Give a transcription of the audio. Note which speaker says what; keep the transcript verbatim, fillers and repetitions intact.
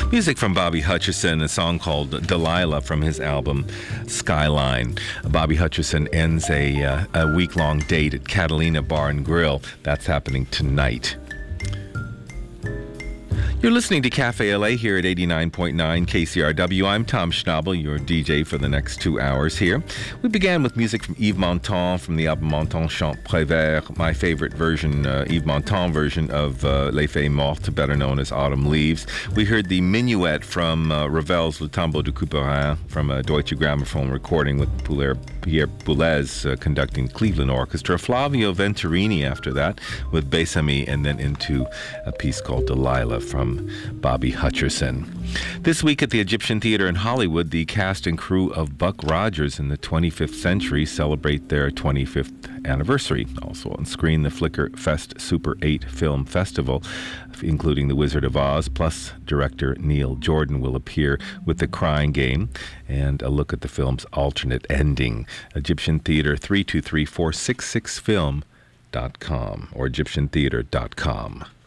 Speaker 1: Music from Bobby Hutcherson, a song called Delilah from his album Skyline. Bobby Hutcherson ends a, uh, a week-long date at Catalina Bar and Grill. That's happening tonight. You're listening to Cafe L A here at eighty-nine point nine K C R W. I'm Tom Schnabel, your D J for the next two hours here. We began with music from Yves Montand from the album Montand Chante Prévert, my favorite version, uh, Yves Montand version of uh, Les Fées Mortes, better known as Autumn Leaves. We heard the Minuet from uh, Ravel's Le Tombeau de Couperin from a Deutsche Grammophon recording with Pouler, Pierre Boulez uh, conducting Cleveland Orchestra. Flavio Venturini after that with Bessami, and then into a piece called Delilah from Bobby Hutcherson. This week at the Egyptian Theatre in Hollywood, the cast and crew of Buck Rogers in the twenty-fifth Century celebrate their twenty-fifth anniversary. Also on screen, the Flickr Fest Super eight Film Festival, including The Wizard of Oz, plus director Neil Jordan will appear with The Crying Game and a look at the film's alternate ending. Egyptian Theatre, three two three, four six six film dot com or egyptian theatre dot com.